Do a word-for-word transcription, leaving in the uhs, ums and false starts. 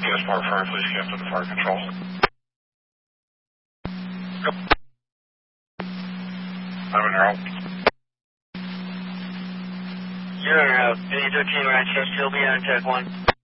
Gas Power Fire, please, Captain to Fire Control. Yep. I'm in route. You're out. Any thirteen Rochester, will be on check one.